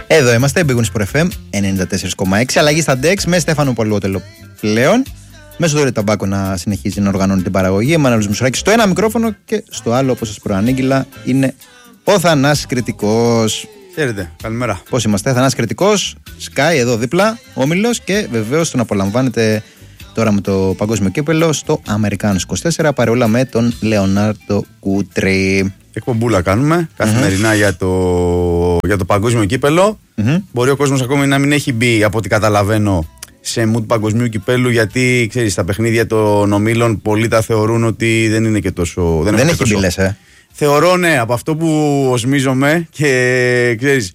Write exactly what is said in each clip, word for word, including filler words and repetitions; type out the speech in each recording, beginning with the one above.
Εδώ είμαστε, Big Win Sport εφ εμ ενενήντα τέσσερα κόμμα έξι. Αλλαγή στα Dex με Στέφανο Πολυότελο πλέον. Μέσω Δόρη Ταμπάκο να συνεχίζει να οργανώνει την παραγωγή. Εμμανουέλ Μουσουράκης στο ένα μικρόφωνο και στο άλλο, όπως σας προανήγγειλα, είναι ο Θανάσης Κρητικός. Χαίρετε, καλημέρα. Πώς είμαστε, Θανάσης Κρητικός, Sky εδώ δίπλα, Όμιλος και βεβαίως τον απολαμβάνετε τώρα με το παγκόσμιο κύπελο στο Αμερικάνος είκοσι τέσσερα παρεόλα με τον Λεωνάρντο Κούτρι. Εκπομπούλα κάνουμε καθημερινά mm-hmm. για, το, για το παγκόσμιο κύπελο. Mm-hmm. Μπορεί ο κόσμος ακόμη να μην έχει μπει, από ό,τι καταλαβαίνω, σε mood παγκοσμίου κυπέλου, γιατί ξέρεις, τα παιχνίδια των ομίλων πολλοί τα θεωρούν ότι δεν είναι και τόσο. Δεν, δεν έχει μπει, λες, ε. Θεωρώ, ναι, από αυτό που οσμίζομαι και ξέρεις.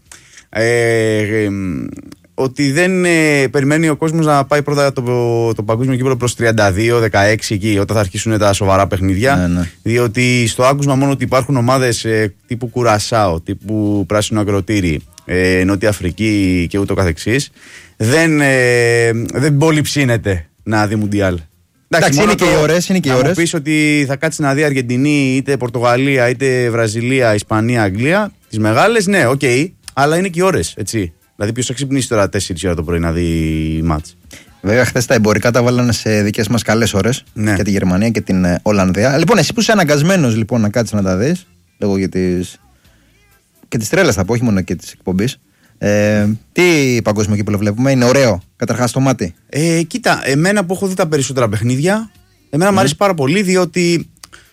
Ε, ε, ότι δεν ε, περιμένει ο κόσμος να πάει πρώτα το, το παγκόσμιο κύπελλο προς τριάντα δύο δεκαέξι εκεί, όταν θα αρχίσουν τα σοβαρά παιχνίδια. Ναι, ναι. Διότι στο άκουσμα μόνο ότι υπάρχουν ομάδες ε, τύπου Κουρασάο, τύπου Πράσινο Ακροτήρι, ε, Νότια Αφρική και ούτω καθεξής, δεν, ε, δεν πολύ ψήνεται να δει Μουντιάλ. Εντάξει, είναι και οι ώρες. Είναι και οι ώρες. Να μου πεις ότι θα κάτσει να δει Αργεντινή, είτε Πορτογαλία, είτε Βραζιλία, Ισπανία, Αγγλία, τις μεγάλες, ναι, οκ, okay, αλλά είναι και οι ώρες, έτσι. Δηλαδή, ποιος θα ξυπνήσει τώρα τέσσερις ώρα το πρωί να δει μάτς. Βέβαια, χθες τα εμπορικά τα βάλανε σε δικές μας καλές ώρες. Ναι. Και τη Γερμανία και την Ολλανδία. Λοιπόν, εσύ που είσαι αναγκασμένος λοιπόν, να κάτσεις να τα δεις, λόγω για τις... και τις τρέλες θα πω, όχι μόνο και της εκπομπής. Ε, τι παγκόσμιο κύπελλο βλέπουμε, είναι ωραίο, καταρχάς το μάτι. Ε, κοίτα, εμένα που έχω δει τα περισσότερα παιχνίδια, εμένα mm. μου αρέσει πάρα πολύ, διότι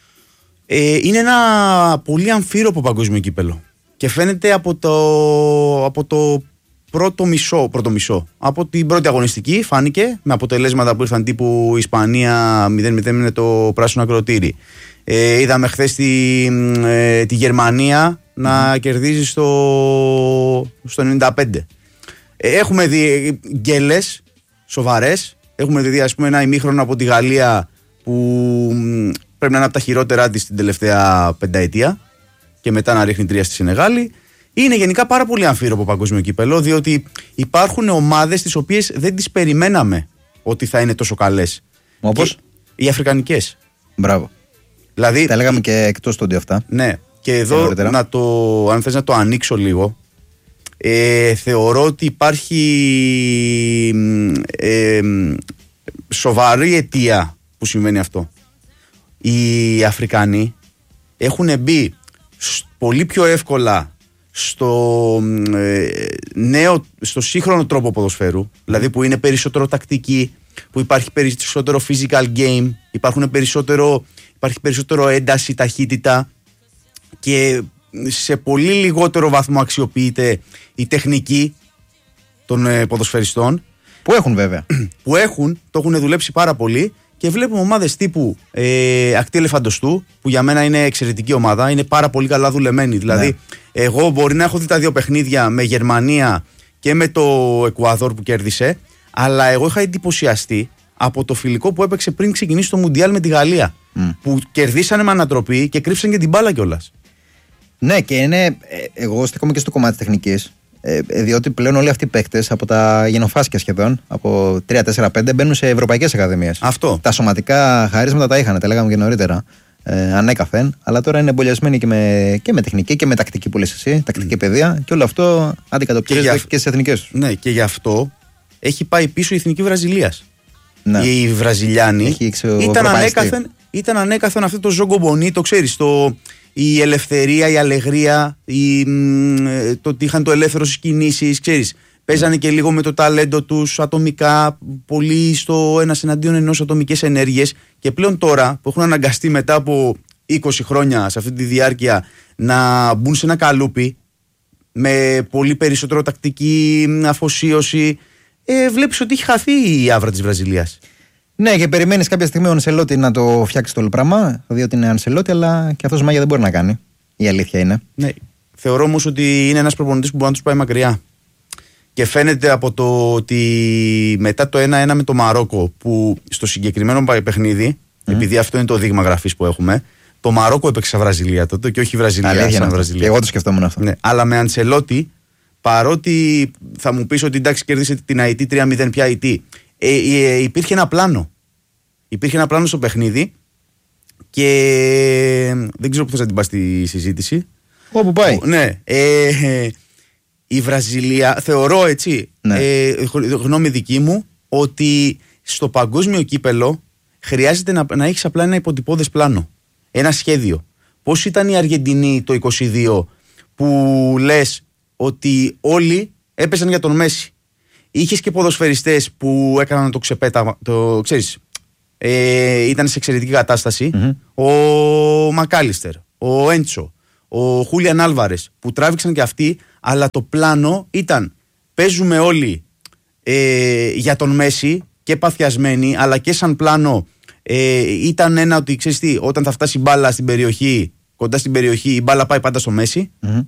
ε, είναι ένα πολύ αμφίροπο παγκόσμιο κύπελλο. Και φαίνεται από το, από το πρώτο μισό, πρώτο μισό. Από την πρώτη αγωνιστική φάνηκε, με αποτελέσματα που ήρθαν τύπου Ισπανία μηδέν μηδέν με το Πράσινο Ακροτήρι. Ε, είδαμε χθες τη, ε, τη Γερμανία να mm. κερδίζει στο, στο ενενήντα πέντε. Ε, έχουμε δει γκέλες σοβαρές. Έχουμε δει, ας πούμε, ένα ημίχρονο από τη Γαλλία που πρέπει να είναι από τα χειρότερά της την τελευταία πενταετία και μετά να ρίχνει τρία στη Σενεγάλη. Είναι γενικά πάρα πολύ αμφίροπο παγκόσμιο κύπελλο, διότι υπάρχουν ομάδες τις οποίες δεν τις περιμέναμε ότι θα είναι τόσο καλές. Όπως? Οι αφρικανικές. Μπράβο. Δηλαδή, τα λέγαμε και εκτός στούντιο αυτά. Ναι. Και εδώ, να το, αν θες να το ανοίξω λίγο, ε, θεωρώ ότι υπάρχει ε, σοβαρή αιτία που συμβαίνει αυτό. Οι Αφρικανοί έχουν μπει πολύ πιο εύκολα στο ε, νέο, στο σύγχρονο τρόπο ποδοσφαίρου, δηλαδή που είναι περισσότερο τακτική, που υπάρχει περισσότερο physical game, υπάρχουν περισσότερο, υπάρχει περισσότερο ένταση, ταχύτητα και σε πολύ λιγότερο βαθμό αξιοποιείται η τεχνική των ε, ποδοσφαιριστών. Που έχουν βέβαια. Που έχουν, το έχουν δουλέψει πάρα πολύ. Και βλέπουμε ομάδες τύπου ε, Ακτή Ελεφαντοστού, που για μένα είναι εξαιρετική ομάδα, είναι πάρα πολύ καλά δουλεμένη. Δηλαδή, ναι. εγώ μπορεί να έχω δει τα δύο παιχνίδια με Γερμανία και με το Εκουαδόρ που κέρδισε, αλλά εγώ είχα εντυπωσιαστεί από το φιλικό που έπαιξε πριν ξεκινήσει το Μουντιάλ με τη Γαλλία. Mm. Που κερδίσανε με ανατροπή και κρύψαν και την μπάλα κιόλας. Ναι, και είναι. Εγώ στέκομαι και στο κομμάτι τεχνικής. Διότι πλέον όλοι αυτοί οι παίκτες από τα γενοφάσκια σχεδόν, από τρία τέσσερα πέντε, μπαίνουν σε ευρωπαϊκές ακαδημίες. Αυτό. Τα σωματικά χαρίσματα τα είχαν, τα λέγαμε και νωρίτερα. Ε, ανέκαθεν, αλλά τώρα είναι εμπολιασμένοι και με, και με τεχνική και με τακτική που λες εσύ, τακτική mm. παιδεία, και όλο αυτό αντικατοπτρίζεται και, και στις εθνικές τους. Ναι, και γι' αυτό έχει πάει πίσω η εθνική Βραζιλίας. Ναι. Οι Βραζιλιάνοι ήταν ανέκαθεν, ήταν ανέκαθεν αυτό το ζόγκο μπονί, το ξέρεις, το. Η ελευθερία, η αλεγρία, η, το ότι είχαν το ελεύθερο στις κινήσεις, ξέρεις. Παίζανε και λίγο με το ταλέντο τους ατομικά, πολύ στο ένας εναντίον ενός ατομικές ενέργειες. Και πλέον τώρα που έχουν αναγκαστεί μετά από είκοσι χρόνια σε αυτή τη διάρκεια να μπουν σε ένα καλούπι με πολύ περισσότερο τακτική αφοσίωση, ε, βλέπεις ότι έχει χαθεί η άβρα της Βραζιλίας. Ναι, και περιμένεις κάποια στιγμή ο Ανσελότη να το φτιάξει το όλο πράγμα, διότι είναι Ανσελότη, αλλά και αυτός μάγια δεν μπορεί να κάνει. Η αλήθεια είναι. Ναι. Θεωρώ όμως ότι είναι ένας προπονητής που μπορεί να τους πάει μακριά. Και φαίνεται από το ότι μετά το ένα ένα με το Μαρόκο, που στο συγκεκριμένο παιχνίδι, mm. επειδή αυτό είναι το δείγμα γραφής που έχουμε, το Μαρόκο έπαιξε σαν Βραζιλία τότε και όχι η Βραζιλία σαν Βραζιλία. Και εγώ το σκεφτόμουν αυτό. Ναι. Αλλά με Ανσελότη, παρότι θα μου πεις ότι εντάξει, κέρδισε την Αϊτή τρία μηδέν, πια Αϊτή. Ε, ε, υπήρχε ένα πλάνο. Υπήρχε ένα πλάνο στο παιχνίδι και δεν ξέρω πού θες να την πας στη συζήτηση. Όπου πάει. Ναι. Ε, η Βραζιλία, θεωρώ έτσι, ναι. ε, γνώμη δική μου, ότι στο παγκόσμιο κύπελο χρειάζεται να, να έχεις απλά ένα υποτυπώδες πλάνο. Ένα σχέδιο. Πώς ήταν η Αργεντινή το είκοσι δύο που λες ότι όλοι έπαιζαν για τον Μέση. Είχες και ποδοσφαιριστές που έκαναν το ξεπέταγμα, το ξέρεις, ε, ήταν σε εξαιρετική κατάσταση. Mm-hmm. Ο Μακάλιστερ, ο Έντσο, ο Χούλιαν Άλβαρες που τράβηξαν και αυτοί, αλλά το πλάνο ήταν παίζουμε όλοι ε, για τον Μέση και παθιασμένοι, αλλά και σαν πλάνο ε, ήταν ένα ότι ξέρεις τι, όταν θα φτάσει η μπάλα στην περιοχή, κοντά στην περιοχή, η μπάλα πάει πάντα στο Μέση. Mm-hmm.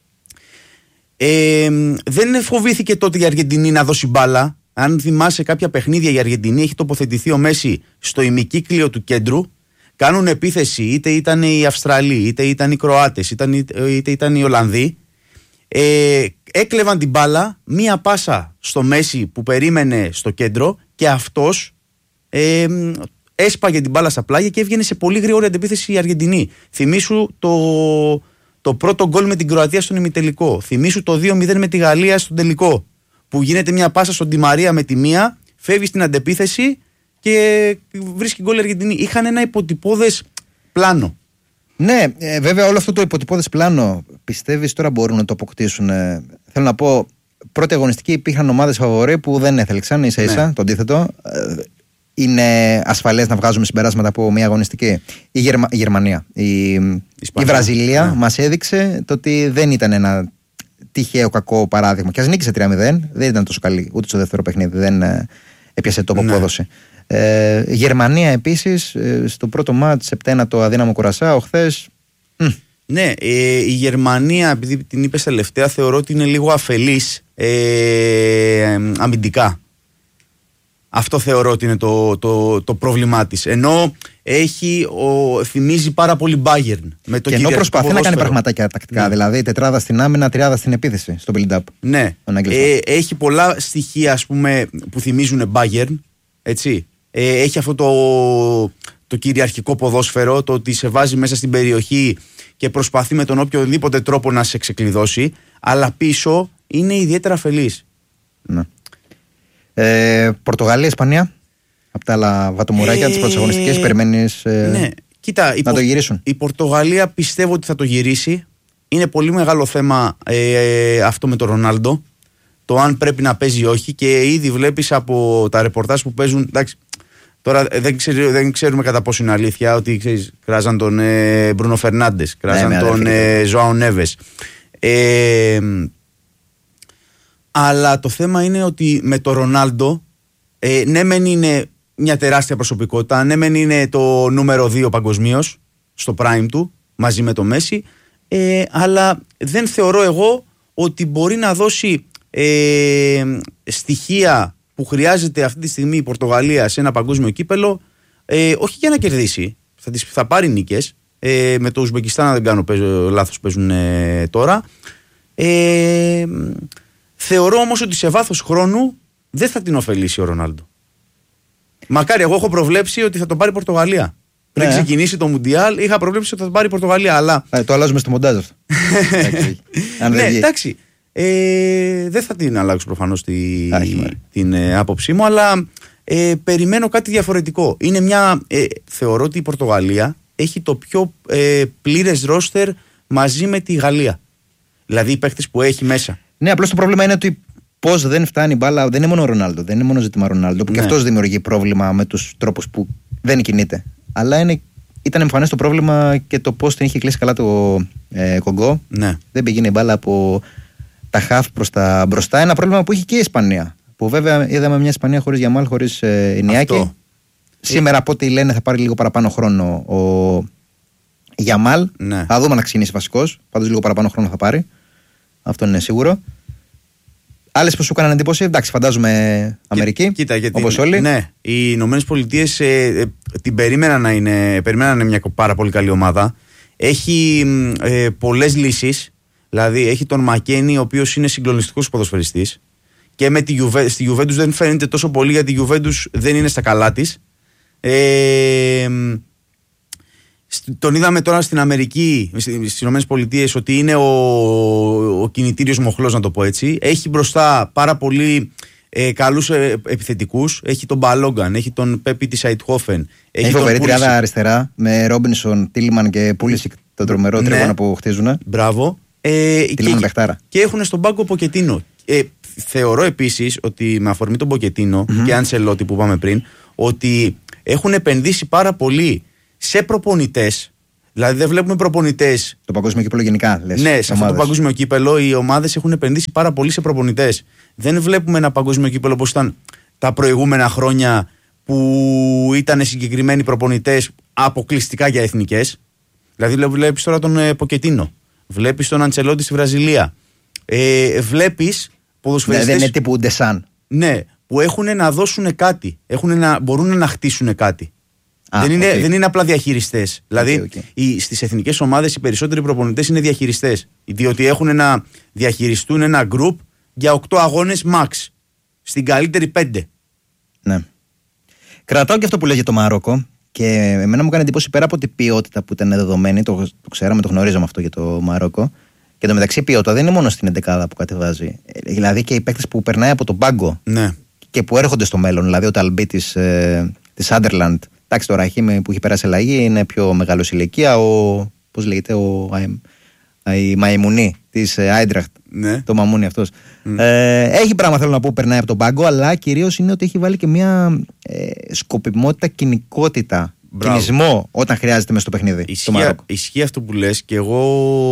Ε, δεν φοβήθηκε τότε η Αργεντινή να δώσει μπάλα. Αν θυμάσαι κάποια παιχνίδια, η Αργεντινή έχει τοποθετηθεί ο Μέση στο ημικύκλιο του κέντρου. Κάνουν επίθεση, είτε ήταν οι Αυστραλοί, είτε ήταν οι Κροάτες, είτε, είτε ήταν οι Ολλανδοί. Ε, έκλεβαν την μπάλα, μία πάσα στο Μέση που περίμενε στο κέντρο και αυτός ε, έσπαγε την μπάλα στα πλάγια και έβγαινε σε πολύ γρήγορη αντεπίθεση η Αργεντινή. Θυμήσου το, το πρώτο γκολ με την Κροατία στον ημιτελικό. Θυμήσου το δύο μηδέν με τη Γαλλία στον τελικό. Που γίνεται μια πάσα στον Ντι Μαρία με τη μία, φεύγει στην αντεπίθεση και βρίσκει γκολ η Αργεντινή. Είχαν ένα υποτυπώδες πλάνο. Ναι, ε, βέβαια όλο αυτό το υποτυπώδες πλάνο πιστεύεις τώρα μπορούν να το αποκτήσουν. Ε, θέλω να πω, πρώτη αγωνιστική υπήρχαν ομάδες φαβορί που δεν έθελξαν ίσα ίσα, ναι. Το αντίθετο. Ε, είναι ασφαλές να βγάζουμε συμπεράσματα από μια αγωνιστική. Η, Γερμα, η Γερμανία, η, η, η Βραζιλία ναι. Μας έδειξε το ότι δεν ήταν ένα τυχαίο κακό παράδειγμα. Και ας νίκησε τρία μηδέν, δεν ήταν τόσο καλή ούτε στο δεύτερο παιχνίδι, δεν ε, έπιασε τόπο ναι. απόδοση. Ε, η Γερμανία επίσης, ε, στο πρώτο μάτς, επτά το αδύναμο Κουρασάο, χθες. Ναι, ε, η Γερμανία, επειδή την είπες τελευταία, θεωρώ ότι είναι λίγο αφελής ε, αμυντικά. Αυτό θεωρώ ότι είναι το, το, το πρόβλημά της. Ενώ έχει, ο, θυμίζει πάρα πολύ Bayern. Με το και ενώ προσπαθεί να κάνει πραγματάκια τακτικά. Ναι. Δηλαδή τετράδα στην άμυνα, τριάδα στην επίθεση, στο build-up. Ναι. Ε, έχει πολλά στοιχεία, ας πούμε, που θυμίζουν Bayern. Έτσι. Ε, έχει αυτό το, το κυριαρχικό ποδόσφαιρο, το ότι σε βάζει μέσα στην περιοχή και προσπαθεί με τον οποιοδήποτε τρόπο να σε ξεκλειδώσει. Αλλά πίσω είναι ιδιαίτερα αφελής. Ναι. Ε, Πορτογαλία, Ισπανία. Από τα άλλα βατομουράκια, ε, τις πρώτες αγωνιστικές, περιμένεις ε, ναι. Κοίτα, να η, το γυρίσουν. Η Πορτογαλία πιστεύω ότι θα το γυρίσει. Είναι πολύ μεγάλο θέμα ε, αυτό με τον Ρονάλντο. Το αν πρέπει να παίζει ή όχι. Και ήδη βλέπεις από τα ρεπορτάζ που παίζουν. Εντάξει, τώρα δεν, ξέρ, δεν ξέρουμε κατά πόσο είναι αλήθεια ότι ξέρεις, κράζαν τον ε, Μπρούνο Φερνάντες, κράζαν ναι, τον ε, Ζωάο Νέβες. Ε, αλλά το θέμα είναι ότι με τον Ρονάλντο, ε, ναι μεν είναι μια τεράστια προσωπικότητα, ναι μεν είναι το νούμερο δύο παγκοσμίως στο prime του, μαζί με το Μέση, ε, αλλά δεν θεωρώ εγώ ότι μπορεί να δώσει ε, στοιχεία που χρειάζεται αυτή τη στιγμή η Πορτογαλία σε ένα παγκόσμιο κύπελο, ε, όχι για να κερδίσει, θα, τις, θα πάρει νίκες, ε, με το Ουσμπεκιστάν, αν δεν κάνω παίζω, λάθος παίζουν ε, τώρα. Ε, θεωρώ όμως ότι σε βάθος χρόνου δεν θα την ωφελήσει ο Ρονάλντο. Μακάρι, εγώ έχω προβλέψει ότι θα τον πάρει η Πορτογαλία. Πριν ναι. ξεκινήσει το Μουντιάλ, είχα προβλέψει ότι θα τον πάρει η Πορτογαλία. Αλλά... Ε, το αλλάζουμε στο μοντάζ αυτό. Ναι, εντάξει. Ε, δεν θα την αλλάξω προφανώς τη, την ε, άποψή μου, αλλά ε, περιμένω κάτι διαφορετικό. Είναι μια. Ε, θεωρώ ότι η Πορτογαλία έχει το πιο ε, πλήρες ρόστερ μαζί με τη Γαλλία. Δηλαδή οι παίχτες που έχει μέσα. Ναι, απλώς το πρόβλημα είναι ότι πώς δεν φτάνει η μπάλα. Δεν είναι μόνο ο Ρονάλντο, δεν είναι μόνο ζήτημα Ρονάλντο, που ναι. και αυτός δημιουργεί πρόβλημα με τους τρόπους που δεν κινείται. Αλλά είναι, ήταν εμφανές το πρόβλημα και το πώς την είχε κλείσει καλά το ε, Κογκό. Ναι. Δεν πήγαινε η μπάλα από τα χαφ προς τα μπροστά. Ένα πρόβλημα που είχε και η Ισπανία. Που βέβαια είδαμε μια Ισπανία χωρίς Γιαμάλ, χωρίς ε, Ινιάκη. Σήμερα από ό,τι λένε θα πάρει λίγο παραπάνω χρόνο ο Γιαμάλ. Ναι. Θα δούμε να ξεκινήσει βασικός. Πάντως λίγο παραπάνω χρόνο θα πάρει. Αυτό είναι σίγουρο. Άλλες που σου έκαναν εντύπωση, εντάξει, φαντάζομαι Αμερική. Κοίτα, γιατί, όπως όλοι. Ναι, οι Ηνωμένες Πολιτείες ε, ε, την περίμεναν να είναι, περίμεναν να είναι μια πάρα πολύ καλή ομάδα. Έχει ε, πολλές λύσεις. Δηλαδή έχει τον Μακένι, ο οποίος είναι συγκλονιστικός ποδοσφαιριστής. Και με τη Juve, στη Juventus δεν φαίνεται τόσο πολύ, γιατί η Juventus δεν είναι στα καλά της. Ε, Τον είδαμε τώρα στην Αμερική, στις Ηνωμένες Πολιτείες, ότι είναι ο, ο κινητήριος μοχλός, να το πω έτσι. Έχει μπροστά πάρα πολύ ε, καλούς ε, επιθετικούς. Έχει τον Μπαλόγκαν, έχει τον Πέπι της Αιτχόφεν. Έχει φοβερή τριάδα αριστερά με Ρόμπινσον, Τίλιμαν και Πούλισικ, τον τρομερό ναι. τρίγωνο που χτίζουν. Μπράβο. Ε, Τίλιμαν και, παιχτάρα. Και έχουν στον πάγκο Ποκετίνο. Ε, θεωρώ επίσης ότι με αφορμή τον Ποκετίνο mm-hmm. και Αντσελότη που είπαμε πριν, ότι έχουν επενδύσει πάρα πολύ σε προπονητές. Δηλαδή δεν βλέπουμε προπονητές. Το παγκόσμιο κύπελο γενικά, λες. Ναι, σε αυτό το παγκόσμιο κύπελο οι ομάδες έχουν επενδύσει πάρα πολύ σε προπονητές. Δεν βλέπουμε ένα παγκόσμιο κύπελο όπως ήταν τα προηγούμενα χρόνια που ήταν συγκεκριμένοι προπονητές αποκλειστικά για εθνικές. Δηλαδή βλέπεις τώρα τον ε, Ποκετίνο. Βλέπεις τον Αντσελότη στη Βραζιλία. Ε, βλέπεις ποδοσφαιριστές. Ναι, δεν είναι τύπου Ντεσάν. Ναι, που έχουν να δώσουν κάτι. Έχουν να, μπορούν να χτίσουν κάτι. Ah, δεν, είναι, okay. δεν είναι απλά διαχειριστές. Δηλαδή, okay, okay. στις εθνικές ομάδες οι περισσότεροι προπονητές είναι διαχειριστές. Διότι έχουν να διαχειριστούν ένα group για οκτώ αγώνες max. Στην καλύτερη πέντε. Ναι. Κρατάω και αυτό που λέγε το Μαρόκο. Και εμένα μου έκανε εντύπωση πέρα από την ποιότητα που ήταν δεδομένη. Το, το ξέραμε, το γνωρίζαμε αυτό για το Μαρόκο. Και το μεταξύ ποιότητα δεν είναι μόνο στην εντεκάδα που κατεβάζει. Δηλαδή και οι παίκτες που περνάει από τον πάγκο. Ναι. Και που έρχονται στο μέλλον. Δηλαδή ο Ταλμπί της ε, Άντερλαντ. Εντάξει, το Ραχίμ που έχει περάσει αλλαγή είναι πιο μεγάλο ηλικία. Ο. Πώς λέγεται, ο. Η Μαϊμουνή της Άιντραχτ. Ναι. Το μαμούνι αυτός. Mm. Ε, έχει πράγμα, θέλω να πω, που περνάει από τον πάγκο, αλλά κυρίως είναι ότι έχει βάλει και μια ε, σκοπιμότητα, κοινικότητα, Μπράβο. κινησμό όταν χρειάζεται μέσα στο παιχνίδι. Ισχύει, ισχύει αυτό που λες και εγώ.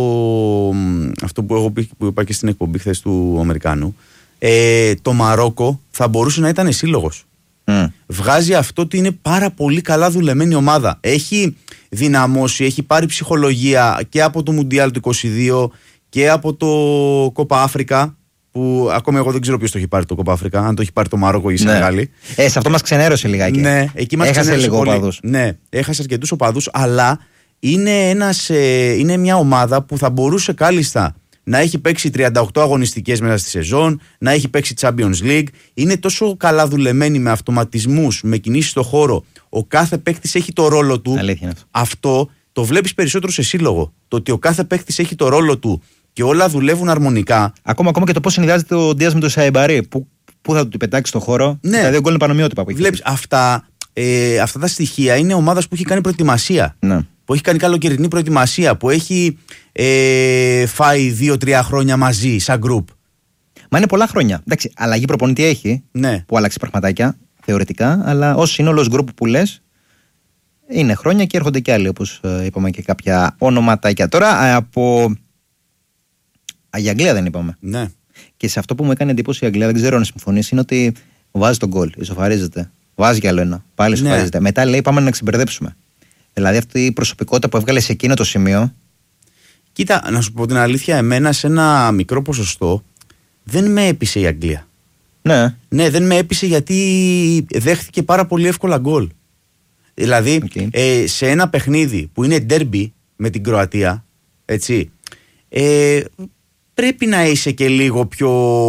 Αυτό που, εγώ, που είπα και στην εκπομπή χθες του Αμερικάνου. Ε, το Μαρόκο θα μπορούσε να ήταν σύλλογος. Mm. Βγάζει αυτό ότι είναι πάρα πολύ καλά δουλεμένη ομάδα. Έχει δυναμώσει, έχει πάρει ψυχολογία και από το Μουντιάλ του είκοσι δύο και από το Κόπα Αφρικα. Που ακόμα εγώ δεν ξέρω ποιος το έχει πάρει το Κόπα Αφρικα. Αν το έχει πάρει το Μαρόκο ή η Σενεγάλη. Ε, σε αυτό μας ξενέρωσε λιγάκι. Ναι, εκεί μας έχασε λίγο πολύ. οπαδούς. Ναι, έχασε αρκετούς οπαδούς, αλλά είναι, ένας, ε, είναι μια ομάδα που θα μπορούσε κάλλιστα να έχει παίξει τριάντα οκτώ αγωνιστικές μέσα στη σεζόν, να έχει παίξει Champions League. Είναι τόσο καλά δουλεμένη με αυτοματισμούς, με κινήσεις στο χώρο. Ο κάθε παίκτης έχει το ρόλο του. Αλήθεια. Αυτό το βλέπεις περισσότερο σε σύλλογο. Το ότι ο κάθε παίκτης έχει το ρόλο του και όλα δουλεύουν αρμονικά. Ακόμα, ακόμα και το πώς συνδυάζεται ο Ντίας με τον Σαϊμπαρί. Πού, πού θα του πετάξει στο χώρο. Ναι. Τα δύο γκολ είναι πανομοιότυπα. Βλέπεις, αυτά, ε, αυτά τα στοιχεία είναι ομάδας που έχει κάνει προετοιμασία. Ναι. Που έχει κάνει καλοκαιρινή προετοιμασία. Που έχει ε, φάει δύο-τρία χρόνια μαζί, σαν γκρουπ. Μα είναι πολλά χρόνια. Εντάξει, αλλαγή προπονητή έχει. Ναι. Που άλλαξε πραγματάκια θεωρητικά. Αλλά ως σύνολος γκρουπ που λες. Είναι χρόνια και έρχονται κι άλλοι, όπως ε, είπαμε και κάποια ονοματάκια. Τώρα ε, από. Α, η Αγγλία δεν είπαμε. Ναι. Και σε αυτό που μου έκανε εντύπωση η Αγγλία, δεν ξέρω αν συμφωνείς, είναι ότι βάζει τον γκολ, ισοφαρίζεται. Βάζει κι άλλο ένα. Πάλι ισοφαρίζεται. Ναι. Μετά λέει πάμε να ξεμπερδέψουμε. Δηλαδή αυτή η προσωπικότητα που έβγαλε σε εκείνο το σημείο. Κοίτα, να σου πω την αλήθεια, εμένα σε ένα μικρό ποσοστό δεν με έπεισε η Αγγλία. Ναι. Ναι, δεν με έπεισε γιατί δέχτηκε πάρα πολύ εύκολα γκολ. Δηλαδή okay. ε, σε ένα παιχνίδι που είναι ντέρμπι με την Κροατία, έτσι. Ε, πρέπει να είσαι και λίγο πιο,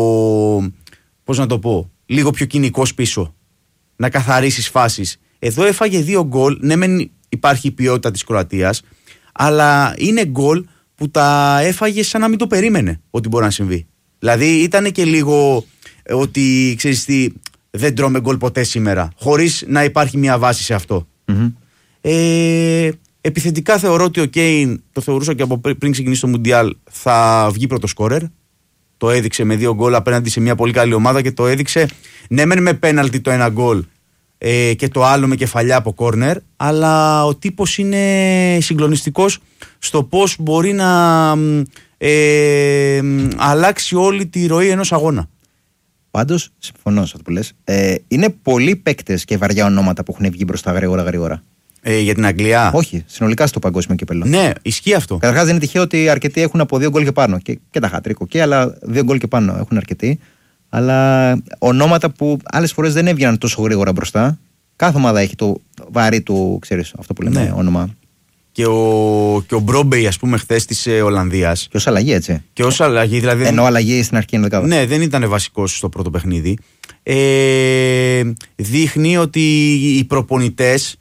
πώς να το πω, λίγο πιο κοινικός πίσω, να καθαρίσεις φάσεις. Εδώ έφαγε δύο γκολ, ναι μεν υπάρχει η ποιότητα της Κροατίας, αλλά είναι γκολ που τα έφαγε σαν να μην το περίμενε ότι μπορεί να συμβεί. Δηλαδή ήταν και λίγο ότι ξέρεις τι, δεν τρώμε γκολ ποτέ σήμερα, χωρίς να υπάρχει μια βάση σε αυτό. Mm-hmm. Ε, επιθετικά θεωρώ ότι ο Κέιν, το θεωρούσα και από πριν ξεκινήσει το Μουντιάλ, θα βγει πρώτο σκόρερ. Το έδειξε με δύο γκολ απέναντι σε μια πολύ καλή ομάδα και το έδειξε ναι μεν με πέναλτι το ένα γκολ ε, και το άλλο με κεφαλιά από κόρνερ, αλλά ο τύπος είναι συγκλονιστικός στο πώς μπορεί να ε, αλλάξει όλη τη ροή ενός αγώνα. Πάντως, συμφωνώ σε αυτό που λες. Ε, είναι πολλοί παίκτες και βαριά ονόματα που έχουν βγει μπροστά γρήγορα γρήγορα. Ε, για την Αγγλία. Όχι, συνολικά στο παγκόσμιο κύπελλο. Ναι, ισχύει αυτό. Καταρχάς δεν είναι τυχαίο ότι αρκετοί έχουν από δύο γκολ και πάνω. Και, και τα χατρίκο και, αλλά δύο γκολ και πάνω έχουν αρκετοί. Αλλά ονόματα που άλλες φορές δεν έβγαιναν τόσο γρήγορα μπροστά. Κάθε ομάδα έχει το βαρύ του, ξέρεις, αυτό που λέμε, ναι, όνομα. Και ο, και ο Μπρόμπεϊ, ας πούμε, χθες της ε, Ολλανδίας. Και ως αλλαγή, έτσι. Και ως αλλαγή, δηλαδή. Ενώ αλλαγή στην αρχή είναι δεκάδα. Ναι, δεν ήταν βασικός στο πρώτο παιχνίδι. Ε, δείχνει ότι οι προπονητές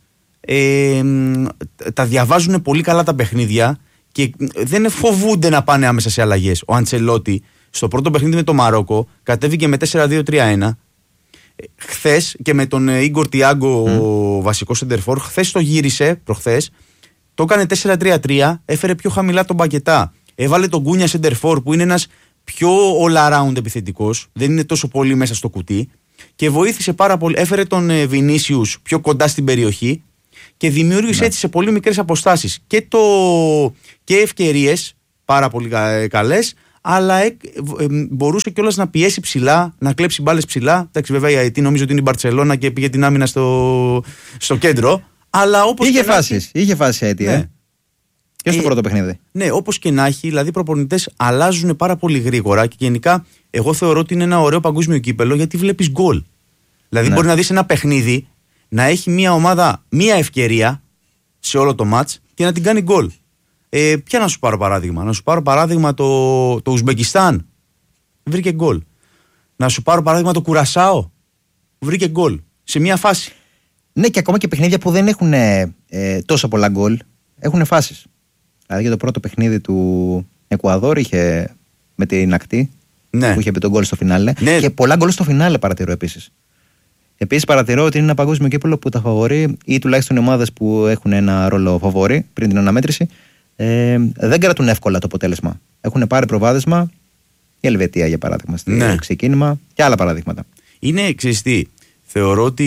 ε, τα διαβάζουν πολύ καλά τα παιχνίδια και δεν φοβούνται να πάνε άμεσα σε αλλαγές. Ο Αντσελότη στο πρώτο παιχνίδι με το Μαρόκο κατέβηκε με τέσσερα δύο τρία ένα. Χθες και με τον Ίγκορ Τιάγκο, mm. ο βασικός σεντερφόρ, χθες το γύρισε, προχθές, το έκανε τέσσερα τρία τρία, έφερε πιο χαμηλά τον Πακετά. Έβαλε τον Κούνια σεντερφόρ που είναι ένας πιο all-around επιθετικός, δεν είναι τόσο πολύ μέσα στο κουτί και βοήθησε πάρα πολύ. Έφερε τον Βινίσιους πιο κοντά στην περιοχή και δημιούργησε mm. έτσι σε πολύ μικρές αποστάσεις και, το... και ευκαιρίες πάρα πολύ καλές. Αλλά ε, ε, μπορούσε κιόλας να πιέσει ψηλά, να κλέψει μπάλες ψηλά. Εντάξει, βέβαια η ΑΕΤ νομίζω ότι είναι η Μπαρτσελώνα και πήγε την άμυνα στο, στο κέντρο. Αλλά όπως είχε και φάσεις, να έχει... είχε φάσεις η ΑΕΤ, ναι. ε. Και στο ε, πρώτο παιχνίδι. Ναι, όπως και να έχει, δηλαδή οι προπονητές αλλάζουν πάρα πολύ γρήγορα και γενικά εγώ θεωρώ ότι είναι ένα ωραίο παγκόσμιο κύπελο γιατί βλέπεις γκολ. Δηλαδή ναι. μπορεί να δεις ένα παιχνίδι να έχει μια ομάδα μια ευκαιρία σε όλο το μάτς και να την κάνει γκολ. Ε, ποια να σου πάρω παράδειγμα. Να σου πάρω παράδειγμα το, το Ουσμπεκιστάν. Βρήκε γκολ. Να σου πάρω παράδειγμα το Κουρασάο. Βρήκε γκολ. Σε μια φάση. Ναι, και ακόμα και παιχνίδια που δεν έχουν ε, τόσο πολλά γκολ έχουν φάσεις. Δηλαδή για το πρώτο παιχνίδι του Εκουαδόρ είχε με την ακτή. Ναι. Που είχε πει τον γκολ στο φινάλε. Ναι. Και πολλά γκολ στο φινάλε παρατηρώ επίσης. Επίσης παρατηρώ ότι είναι ένα παγκόσμιο κύπελλο που τα φαβορεί ή τουλάχιστον οι ομάδες που έχουν ένα ρόλο φαβορί πριν την αναμέτρηση. Ε, δεν κρατούν εύκολα το αποτέλεσμα. Έχουν πάρει προβάδισμα η Ελβετία για παράδειγμα στο ναι. ξεκίνημα και άλλα παραδείγματα. Είναι ξεστή. Θεωρώ ότι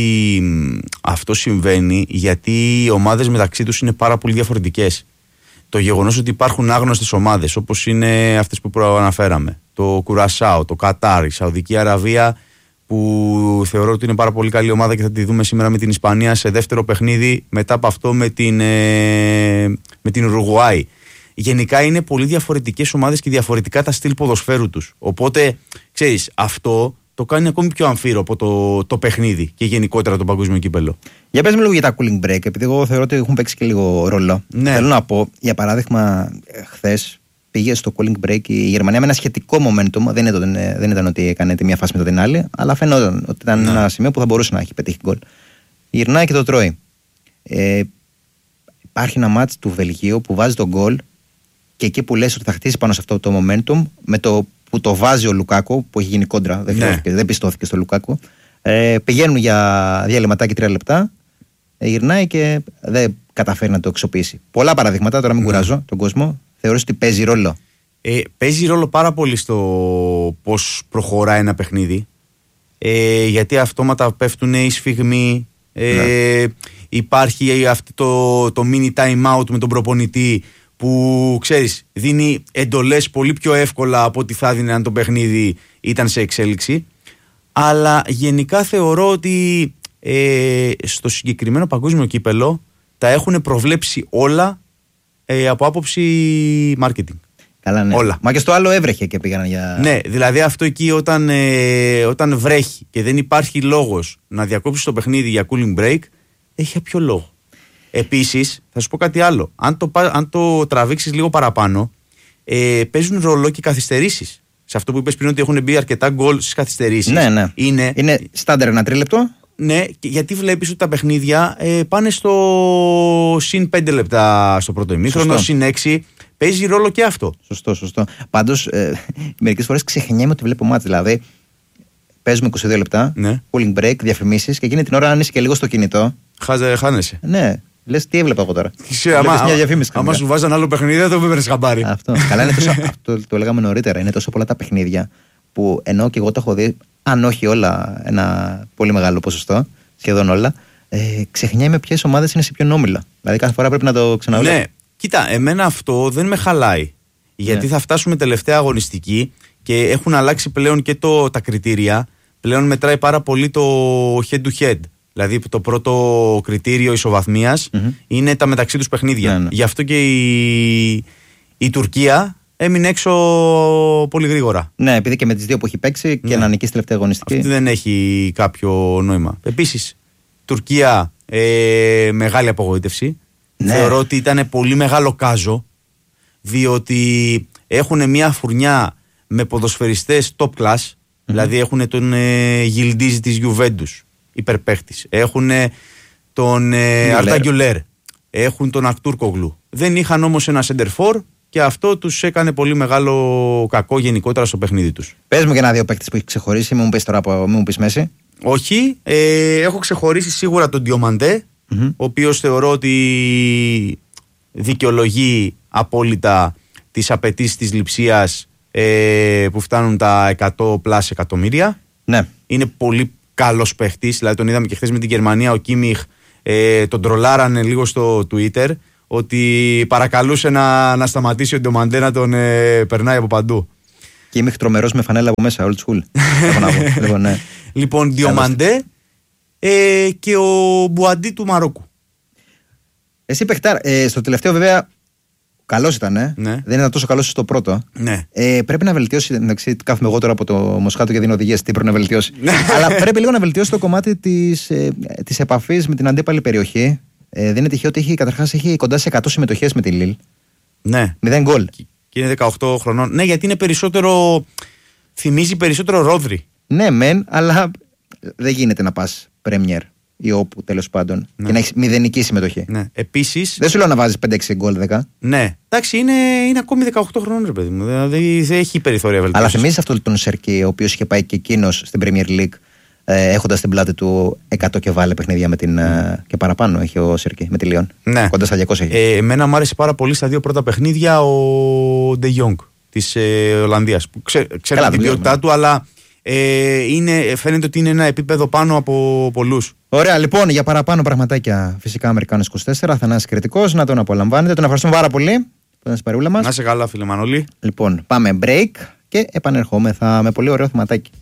αυτό συμβαίνει γιατί οι ομάδες μεταξύ τους είναι πάρα πολύ διαφορετικές. Το γεγονός ότι υπάρχουν άγνωστες ομάδες όπως είναι αυτές που προαναφέραμε, το Κουρασάο, το Κατάρ, η Σαουδική Αραβία που θεωρώ ότι είναι πάρα πολύ καλή ομάδα και θα τη δούμε σήμερα με την Ισπανία σε δεύτερο παιχνίδι μετά από αυτό με την, ε, με την Ουρουγουάη. Γενικά είναι πολύ διαφορετικές ομάδες και διαφορετικά τα στυλ ποδοσφαίρου τους. Οπότε, ξέρεις, αυτό το κάνει ακόμη πιο αμφίροπο το, το παιχνίδι και γενικότερα το παγκόσμιο κύπελλο. Για πες με λίγο για τα cooling break, επειδή εγώ θεωρώ ότι έχουν παίξει και λίγο ρόλο. Ναι. Θέλω να πω, για παράδειγμα, χθες πήγε στο cooling break η Γερμανία με ένα σχετικό momentum. Δεν ήταν, δεν ήταν ότι έκανε τη μία φάση μετά την άλλη, αλλά φαινόταν ότι ήταν ναι. ένα σημείο που θα μπορούσε να έχει πετύχει γκολ. Γυρνάει και το τρώει. Ε, υπάρχει ένα μάτς του Βελγίου που βάζει τον γκολ και εκεί που λες ότι θα χτίσει πάνω σε αυτό το momentum, με το που το βάζει ο Λουκάκο, που έχει γίνει κόντρα, δεν, ναι. δεν πιστώθηκε στο Λουκάκο. Ε, πηγαίνουν για διαλυματάκι τρία λεπτά, ε, γυρνάει και δεν καταφέρει να το εξοπλίσει. Πολλά παραδείγματα, τώρα μην ναι. κουράζω τον κόσμο. Θεωρείς ότι παίζει ρόλο? Ε, παίζει ρόλο πάρα πολύ στο πώς προχωράει ένα παιχνίδι. Ε, γιατί αυτόματα πέφτουν οι σφιγμοί. Ε, ναι. Υπάρχει αυτό το, το mini time out με τον προπονητή που ξέρεις δίνει εντολές πολύ πιο εύκολα από ό,τι θα έδινε αν το παιχνίδι ήταν σε εξέλιξη. Αλλά γενικά θεωρώ ότι ε, στο συγκεκριμένο παγκόσμιο κύπελλο τα έχουν προβλέψει όλα ε, από άποψη marketing. Καλά, ναι. Όλα. Μα και στο άλλο έβρεχε και πήγαν για. Ναι, δηλαδή αυτό εκεί όταν, ε, όταν βρέχει και δεν υπάρχει λόγος να διακόψεις το παιχνίδι για cooling break, έχει ποιο λόγο. Επίσης, θα σου πω κάτι άλλο. Αν το, αν το τραβήξεις λίγο παραπάνω, ε, παίζουν ρόλο και καθυστερήσεις. Σε αυτό που είπες πριν ότι έχουν μπει αρκετά γκολ στις καθυστερήσεις. Ναι, ναι. Είναι, είναι στάνταρ ένα τρίλεπτο. Ναι, γιατί βλέπεις ότι τα παιχνίδια ε, πάνε στο συν πέντε λεπτά στο πρώτο ημίχρονο, συν έξι. Παίζει ρόλο και αυτό. Σωστό, σωστό. Πάντως, ε, μερικές φορές ξεχνιέμαι ότι βλέπω μάτς. Δηλαδή, παίζουμε είκοσι δύο λεπτά, ναι. cooling break, διαφημίσεις και εκείνη την ώρα, αν είσαι και λίγο στο κινητό. Χάζε, χάνεσαι. Ναι. Λες τι έβλεπα εγώ τώρα. Άμα σου βάζαν άλλο παιχνίδι, δεν το έπαιρνες χαμπάρι. Αυτό. Καλά, είναι τόσο, αυτό το λέγαμε νωρίτερα. Είναι τόσο πολλά τα παιχνίδια που ενώ και εγώ τα έχω δει, αν όχι όλα, ένα πολύ μεγάλο ποσοστό, σχεδόν όλα, ε, ξεχνιέμαι ποιες ομάδες είναι σε ποιον όμιλο. Δηλαδή κάθε φορά πρέπει να το ξαναδώ. Ναι, κοίτα, εμένα αυτό δεν με χαλάει. Γιατί ναι. θα φτάσουμε τελευταία αγωνιστική και έχουν αλλάξει πλέον και το, τα κριτήρια. Πλέον μετράει πάρα πολύ το head to head. Δηλαδή το πρώτο κριτήριο ισοβαθμίας mm-hmm. είναι τα μεταξύ τους παιχνίδια. Ναι, ναι. Γι' αυτό και η, η Τουρκία έμεινε έξω πολύ γρήγορα. Ναι, επειδή και με τις δύο που έχει παίξει και ναι. να νικήσει τελευταία αγωνιστική. Αυτή δεν έχει κάποιο νόημα. Επίσης, Τουρκία ε, μεγάλη απογοήτευση. Ναι. Θεωρώ ότι ήταν πολύ μεγάλο κάζο, διότι έχουν μια φουρνιά με ποδοσφαιριστές top class, mm-hmm. δηλαδή έχουν τον ε, Γιλντίζη της Γιουβέντους, υπερπαίχτης. Έχουν τον ε, Αρντά Γκιουλέρ, έχουν τον Ακτούρκογλου. Δεν είχαν όμως ένα center for και αυτό τους έκανε πολύ μεγάλο κακό γενικότερα στο παιχνίδι τους. Πες μου και ένα-δύο παίκτες που έχει ξεχωρίσει, μην μου πεις τώρα, μην μου πεις Μέση. Όχι, ε, έχω ξεχωρίσει σίγουρα τον Διομαντέ, mm-hmm. ο οποίος θεωρώ ότι δικαιολογεί απόλυτα τις απαιτήσεις της Λειψίας ε, που φτάνουν τα εκατό πλας εκατομμύρια. Ναι. Είναι πολύ καλός παίχτης, δηλαδή τον είδαμε και χθες με την Γερμανία, ο Κίμιχ ε, τον τρολάρανε λίγο στο Twitter ότι παρακαλούσε να, να σταματήσει ο Διομαντέ να τον ε, περνάει από παντού. Κίμιχ τρομερός με φανέλα από μέσα, old school. λοιπόν, ναι. λοιπόν, Διομαντέ ε, και ο Μπουαντί του Μαρόκου. Εσύ παιχτάρα, ε, στο τελευταίο βέβαια καλός ήταν, ε. ναι. δεν ήταν τόσο καλός στο πρώτο. Ναι. Ε, πρέπει να βελτιώσει, εντάξει, κάθομαι εγώ τώρα από το Μοσχάτο και δίνω οδηγίες τι πρέπει να βελτιώσει. Αλλά πρέπει λίγο να βελτιώσει το κομμάτι της, ε, της επαφής με την αντίπαλη περιοχή. Ε, δεν είναι τυχαίο ότι έχει, καταρχάς έχει κοντά σε εκατό συμμετοχές με τη Λίλ. Ναι. μηδέν γκολ. Και είναι δεκαοκτώ χρονών. Ναι, γιατί είναι περισσότερο. Θυμίζει περισσότερο Ρόδρυ. Ναι, μεν, αλλά δεν γίνεται να πας Πρέμιερ ή όπου τέλος πάντων ναι. και να έχεις μηδενική συμμετοχή. Ναι. Επίσης. Δεν σου λέω να βάζεις πέντε έξι γκολ δέκα. Ναι. Εντάξει, είναι, είναι ακόμη δεκαοκτώ χρονών, ρε παιδί μου. Δηλαδή δεν έχει περιθώρια βελτίωσης. Αλλά θυμίζεις αυτό τον Σερκί, ο οποίος είχε πάει και εκείνος στην Premier League. Ε, έχοντας στην πλάτη του εκατό και βάλε παιχνίδια με την, mm. και παραπάνω έχει ο Σερκί με τη Λιόν. Ναι. Κοντά στα διακόσια έχει. Ε, εμένα μου άρεσε πάρα πολύ στα δύο πρώτα παιχνίδια ο Ντε Γιόγκ της ε, Ολλανδίας. Που ξέ, ξέρω την ποιότητά του, αλλά ε, είναι, φαίνεται ότι είναι ένα επίπεδο πάνω από πολλούς. Ωραία, λοιπόν, για παραπάνω πραγματάκια φυσικά Αμερικάνος είκοσι τέσσερα, Θανάσης Κρητικός, να τον απολαμβάνετε. Τον ευχαριστούμε πάρα πολύ που ήταν στην παρεούλα μας. Να είσαι καλά, φίλε Μανώλη. Λοιπόν, πάμε break και επανερχόμεθα με πολύ ωραίο θεματάκι.